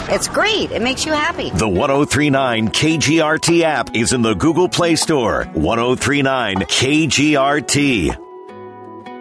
It's great. It makes you happy. The 1039 KGRT app is in the Google Play Store. 1039 KGRT.